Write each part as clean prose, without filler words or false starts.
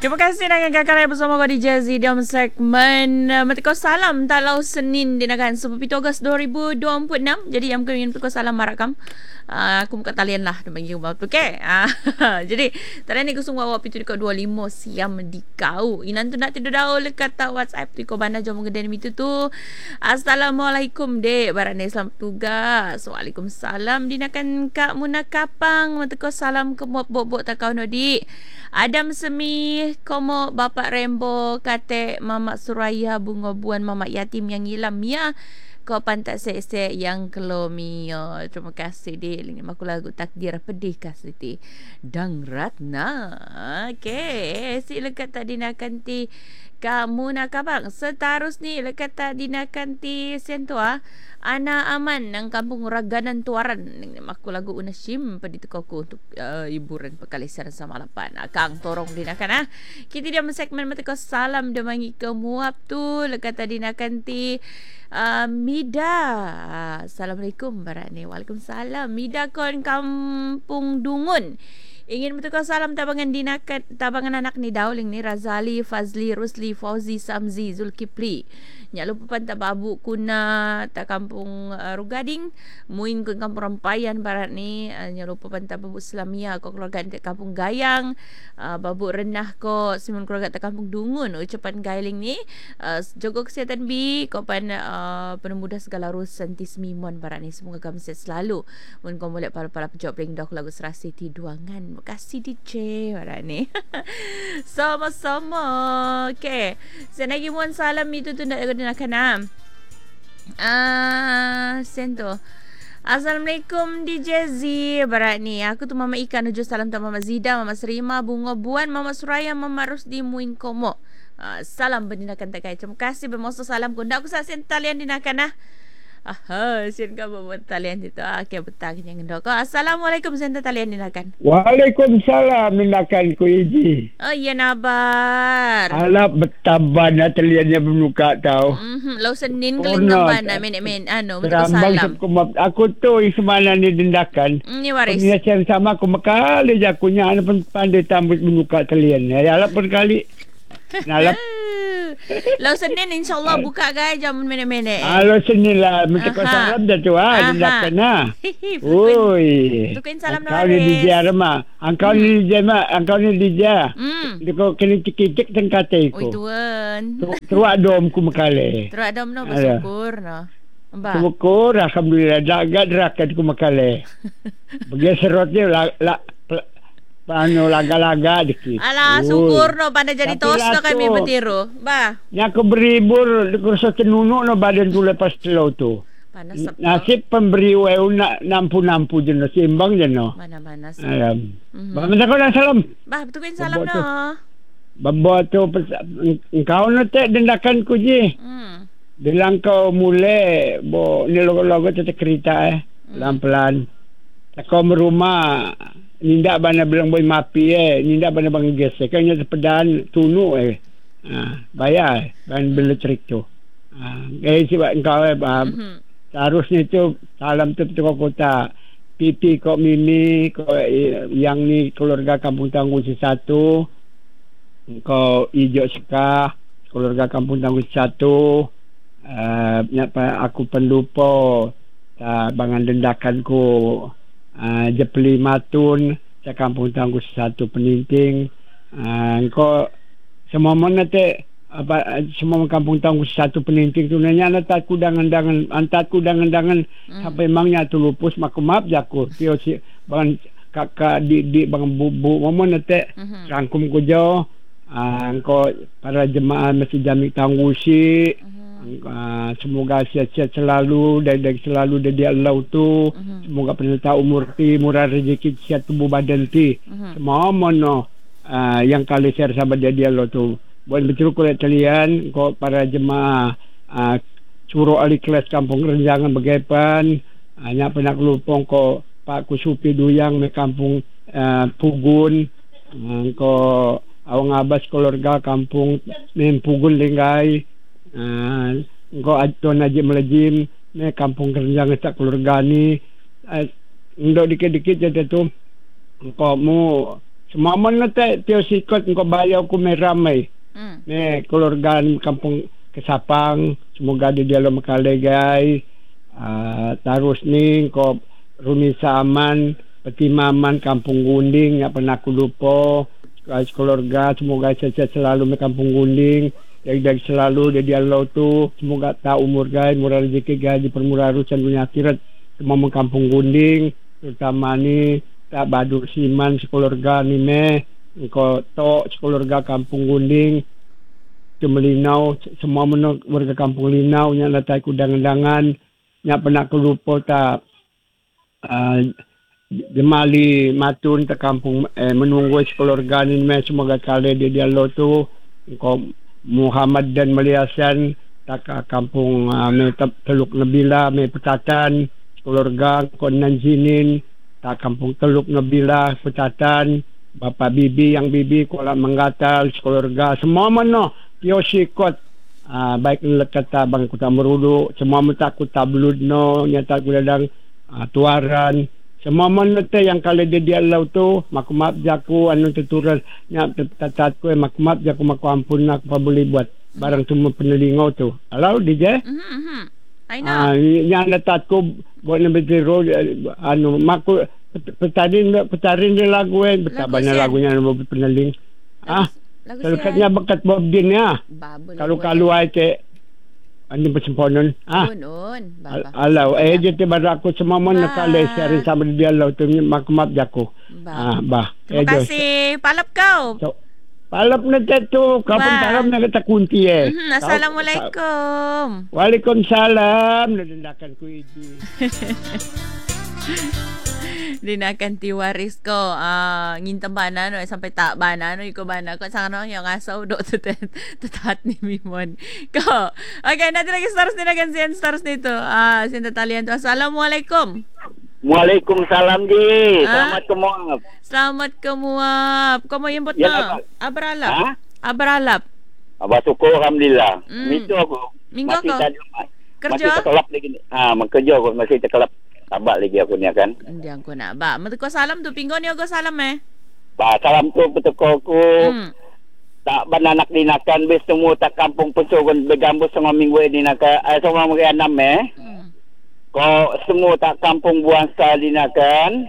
Terima kasih dengan kakak bersama kau di Jazzy dalam segmen Metiko Salam Talau Senin dinakan 17 Ogos 2026. Jadi yang kau ingin Metiko Salam marakam. Aku buka talian lah dia bagi rumah tu, okay? Jadi talian ni aku sungguh awak pitu dekat 25 siam di kau. Inan tu nak tidur dahulu lekat tak WhatsApp tu kau bandar jom geden itu tu. Assalamualaikum dek, barane selamat tugas. Waalaikumsalam dinakan Kak Muna Kapang. Metiko salam ke bok-bok tak kau nodik. Adam Semi, Komo Bapak Rembo, Kate Mamak Suraya, Bunga Buan Mamak Yatim yang hilang ya. Kau pantat sek-sek yang kelomio. Terima kasih dek. Lingin aku lagu takdir pedih kasih ti. Dang Ratna. Okay. Si lekat tadi nak kanti. Kamu nak kabang. Seterus ni lekat tadi nak kanti. Sentua. Ana Aman nang kampung Raganan Tuaran. Aku lagu Unasim pedih tekoku untuk hiburan pekalisan sama lapan. Kang torong dinakan Kita dia segmen Metiko Salam dia mangi ke muap tu. Lekat tadi nak kanti. Mida. Assalamualaikum barani. Waalaikumsalam. Mida kon Kampung Dungun. Ingin bertukar salam tabangan anak ni Dauling ni Razali, Fazli, Rusli, Fauzi, Samzi, Zulkifli. Nyak lupa pantai babu kuna tak kampung Rugading. Muin ke kampung Rampayan barat ni. Nyak lupa pantai babu Islamia ko keluarga dekat kampung Gayang. Babu Renah ko simun keluarga dekat kampung Dungun. Ucapan gailing ni jaga kesihatan bi ko pan penuh mudah segala urusan tismimon barat ni. Semoga kamu sihat selalu. Mun kau boleh para penjawab ring dok lagu serasi tiduangan. Terima kasih DJ barat ni. Sama-sama. Okay. Saya lagi mohon salam itu tu nak akan sento. Assalamualaikum DJ Z barat ni. Aku tu Mama Ika nuju salam tak Mama Zida, Mama Serima, Bunga Buan, Mama Suraya, Mama Rusdi Muin Komo. Salam berdinakan tak kaya. Terima kasih bermoso salam ku. Ndak aku saksian talian dinakan sen ka buat talian itu. Okay, betang yang ndok. Assalamualaikum senta talian dinakan. Waalaikumsalam dinakan ku iji. Oh iya nabar. Alap betaban taliannya bermuka tau. Lau Senin ke lingkapan men salam. Aku tu semana ni dindakan. Ni waris. Ni share sama aku makali jakunya ana pun pandai tambut bermuka talian. Ya alap perkali. Alap Lau Senin insyaAllah buka guys jam menek-menek. Lau Senin lah. Metiko salam dah tu dindakan Ui. Tukuin salam Angkau ni DJ Arma. Angkau ni DJ mak. Angkau ni DJ. Kau kena cekik-cek tengah kata Ui tuan. Teruak dom ku makale. Teruak dom no bersyukur no. Syukur alhamdulillah. Jaga derakat ku makale. Bagi serotnya laga-laga dikit. Alah, syukur no pada jadi tos no kami bertiru. Bah. Yang aku beribur kursus tenunuk no badan tu lepas telau tu. Panas nasib pemberi weu nak nampu-nampu je no seimbang je no. Mana-mana sih. Bah, minta kau salam. Bah, betukin salam no. Babo tu engkau no tek dendakan ku je. Bilang kau mule bo ni logo-logo tetek kereta pelan-pelan. Kau merumah nindak bana bilang boy mapi nindak bana bang gesek kanya sepedan tunu bayar ban beletrik tu sebab engkau seharusnya tu salam tu petua kota pipi kok mimi kok yang ni keluarga kampung tangguh satu kau ijo seka keluarga kampung tangguh satu aku penlupa bangan dendakanku Jepli Matun sa kampung tangguh satu peninting kau semua mana semua kampung tangguh satu peninting tu nanya antat kudangan-dangan sampai mangnya tu lupus mak maaf jaku tio si bang kakak di bang bubu mana rangkum ko jo kau para jemaah masih Jami Tangguh si semoga sihat-sihat selalu dan selalu dari Allah tu semoga penyerta umur ti murah rezeki sihat tubuh badan ti semua mono yang kali share sahabat dari Allah tu buat betul kulit kalian kau para jemaah suruh ahli kelas kampung Renjangan Begepan hanya pernah kelupong kau Pak Kusupi Duyang di kampung Pugun kau awang abas keluarga kampung Pugun Linggai kau Tuan Najib Melejim ni kampung Renjangan tak keluarga ni ndok dikit-dikit je tu kau mu semua mana tak tio sikot kau bayar aku meramai. Keluarga ni kampung Kesapang, semoga dia dalam makale guys. Terus ni kau Rumisa Aman, Petimaman Kampung Gunding, yang pernah aku lupa. Keluarga semoga sehat selalu di Kampung Gunding. Dari selalu dia Allah tu, semoga tak umur guys, murah rezeki guys, dipermurah urusan dunia akhirat. Semua Kampung Gunding, terutama ni tak Badur Siman sekeluarga ni kau tok sekeluarga Kampung Gunding. Melinau semua warga Kampung Linau yang letak kudang-dangan yang pernah kelupa tak Demali Matun tak kampung menunggu keluarga ni semoga kali dia lo tu kau Muhammad dan Meliasan tak kampung Teluk Nabila Petatan keluarga kau Nanjinin tak kampung Teluk Nabila Petatan Bapak Bibi yang Bibi Kuala Menggatal keluarga semua mana Yo sikot baik kata bang Kota Merudu semua mata Kota Beludno nyata kudadang Tuaran semua mana yang kali dia Allah tu maku maaf jaku anu tuturan nya tatat ku maku maaf jaku maku ampun nak apa boleh buat barang semua penelingau tu halo DJ I know yang tatat ku buat nabi zero anu maku petarin dia lagu betapanya lagunya peneling kalau katanya bakat Bob Din ya. Kalau ai ke ani bersemponon. Nun. Alau dia tiba aku semua mana kali sharing sama dia Allah tu mak jaku. Bah. Terima kasih. Palap kau. Palap na tu. Kau pun palap na kata kunti Assalamualaikum. Waalaikumsalam. Nadendakan ku ini. Dinakan tiwaris ko ngintam bana no sampai tak bana no iko bana ko sana yang asau dok tetat ni mimon ko okay nanti lagi stars dinakan sian stars nito sian talian tu assalamualaikum. Waalaikumsalam ji. Selamat kemuap. Kamu yang buat na abralap. Abah syukur alhamdulillah. Itu aku. Minggu ko. Kerja? Masih terkelap lagi. Kerja aku masih terkelap. Tabak lagi aku ni kan. Hindi ako na ba. Matiko salam tu pinggo ni ako salam Salam tu betul ku. Tak bananak dinakan bis semua tak kampung pensugun begambus semua minggu dinakan semua minggu 6 Ko semua tak kampung buangsa dinakan.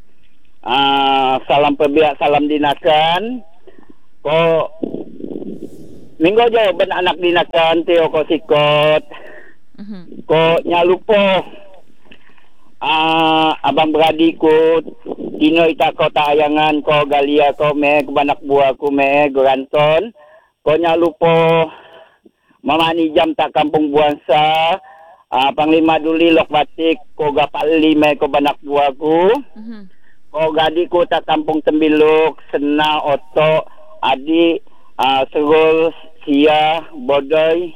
Salam pebiak salam dinakan. Ko minggu je bananak dinakan tio ko sikot. Ko nyalupo abang beradik ko Tino ita ko tayangan ko galia ko me kebanak buah ko me goranton ko nyalupo mama ni jam tak kampung buangsa panglima duli lok batik ko gapali me ko banak buah ko ko gadi ko tak kampung tembiluk sena oto adi serul sia bodoy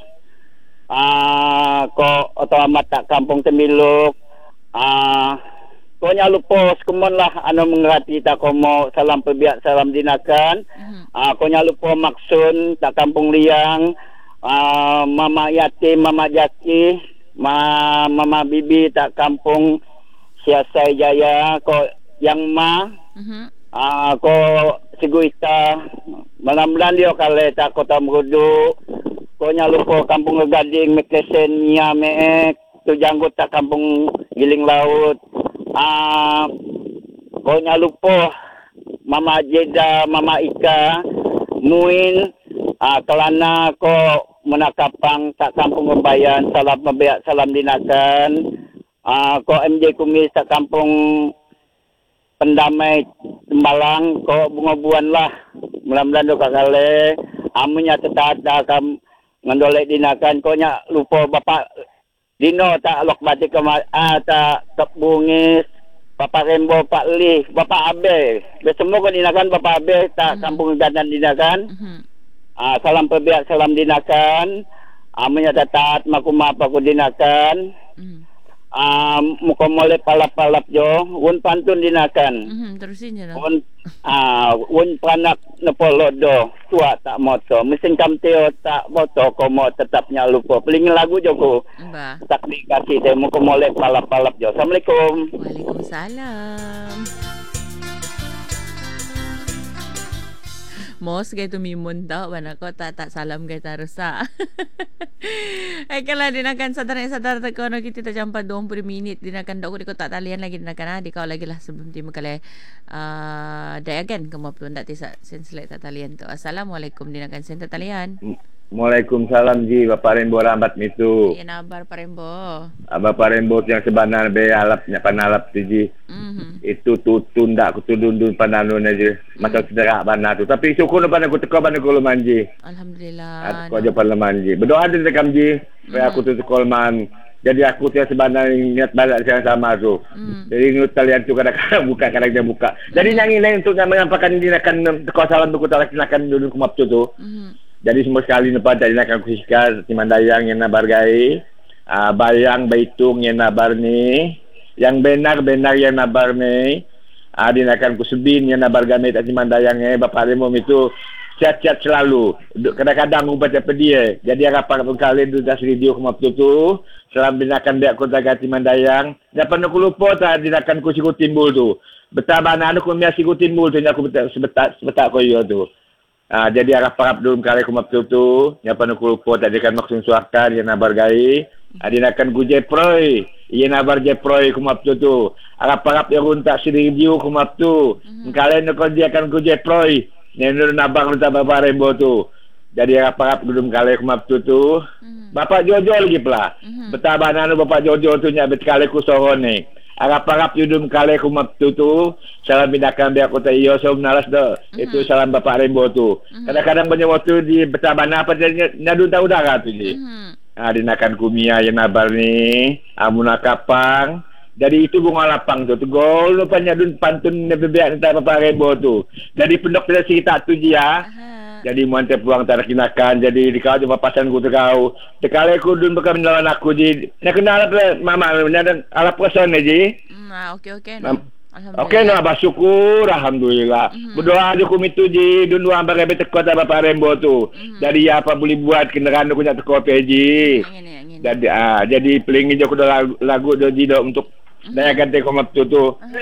ko oto amat tak kampung tembiluk konya lupa sekumon lah anu mengerti tak komo salam pebiak salam dinakan konya lupa maksun tak kampung liang mama yatim mama jaki mama bibi tak kampung siasai jaya ko yang ko siguita malam-malam dia kali tak Kota Merudu konya lupa kampung Gading Meklesen nya meek tu janggut tak kampung Giling Laut konya lupa mama Jeda mama Ika Muin kelana ko menakapang tak kampung Membayan salam membiak salam dinakan ko MJ Kumis tak kampung Pendamai Tembalang ko bunga buan lah mudah-mudahan doa kali amunya tetap kam ngandolek dinakan konya lupa bapak Dino tak lok batik tak kebungis Bapak Rembo Pak Li Bapak Abe semua kan dinakan Bapak Abe tak kampung gadan dinakan salam pebiak salam dinakan amunya tetap makumap aku dinakan muka molek palap-palap jo un pantun dinakan terusin je lah un panak nepolodo tua tak moto mesin kamteo tak moto komo tetapnya lupa pelingin lagu joko tak dikasih deh muka molek palap-palap jo. Assalamualaikum. Waalaikumsalam. Mos gay tumimun tau bana ko tak salam gay tarusa. Ay kala dinakan sadar kono kita tak jampa 20 minit dinakan dok ko tak talian lagi dinakan di kau lagi lah sebelum ti makale dayagan kamu pun tak tisa senselek tak talian tu. Assalamualaikum dinakan sen tak talian. Waalaikumsalam ji Bapak Rembo rambat mitu. Ya nabar Parembo. Bapak Rembo yang sebenar be alapnya panalap tu ji. Itu tutun dak kutudun pananun aja. Macam sederak bana tu. Tapi syukur pada aku teko bana ko manji. Alhamdulillah. Aku aja parlemen ji. Berdoa di rekam ji supaya aku tu sekolman. Jadi aku tu sebenarnya niat balik saya sama tu. Jadi ngut kalian tu kadang-kadang buka kadang-kadang buka. Jadi nyanyi lain untuk mengampakan ini akan teko salam tu tak laksanakan dulu kumap tu. Jadi semua sekali nampak jadi nak aku sikar Timandayang yang nabargai, bayang baitung yang nabar ni, yang benar yang nabar ni, dinakan kusubin yang nabar kami tak Timandayang Bapak Remom itu siap-siap selalu. Kadang-kadang aku baca pedih. Jadi apa kali itu dah radio kumap tu, selam dinakan biak kota Timandayang. Dapat aku lupa tak dinakan ku siku timbul tu. Betapa anak aku miasi ku timbul tu aku sebetak koyo tu. Jadi harap-harap dulu kali kumap tu yang panu lupa tak dekan maksud suakan yang nabar gai adinakan guje proy yang nabar je proy kumap tu harap-harap yang runtak si review kumap tu kalian nak dia akan guje proy yang nabar runtak Bapak Rembo tu jadi harap-harap dulu kali kumap tu Bapak Jojo lagi pula betapa nanu Bapak Jojo tu nyak betkali ku sohon ni harap-harap yudum kali kumap tu salam binakan biar kota iyo so menalas dah itu salam Bapak Rembo tu kadang-kadang banyak waktu di betabana apa nyadun tahu udara tu je dinakan kumia yang nabar ni amuna kapang jadi itu bunga lapang tu gol lupa nyadun pantun nebebeak entah Bapak Rembo tu jadi pendok tidak cerita tu je jadi muante puang tak kinakan jadi dikau cuma pasan ku tekau tekale ku dun bekam lawan aku ji nak kenal apa mama nak ala person ji okey alhamdulillah okey no bersyukur alhamdulillah berdoa aja ku mitu ji dun dua ambar be teko ta Bapak Rembo tu jadi apa boleh buat kenderaan ku nak teko peji jadi peling je ku lagu do ji do untuk daya ganti komap tu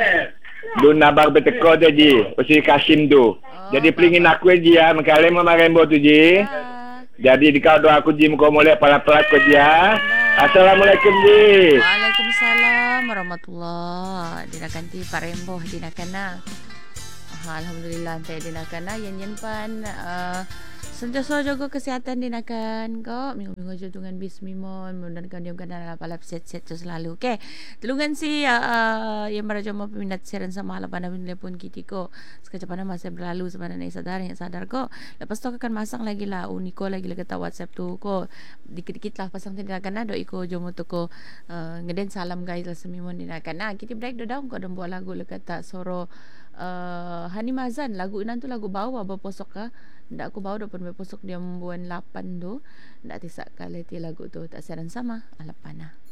dun nabar be teko ji pasti Kasim tu jadi pelingin aku je mengkale Mama Rembo tu je. Jadi dikau doa aku je muka molek pala-pala aku je. Assalamualaikum ji. Waalaikumsalam warahmatullahi. Dinakan ti Pak Rembo dinakana. Alhamdulillah teh dinakana yen pan sentiasa jaga kesihatan dinakan ko minggu-minggu je dengan bismimon mudah-mudahan dia kena palap set-set tu selalu okey tulungan si yang meraja mau peminat siaran sama halapan telefon kita ko sekejap masa berlalu sebenarnya yang sadar ko lepas tu akan masang lagi lah uniko lagi kata WhatsApp tu ko dikit-dikit lah pasang dinakan do iko jomo tu ko ngeden salam guys lah semimon dinakan kita break do down ko dan buat lagu kata soro Hani Mazan lagu nanti lagu bawa berposok ka ndak aku bawa dapat berposok dia membuat 8 tu ndak tisak kali ti lagu tu tak siaran sama alapana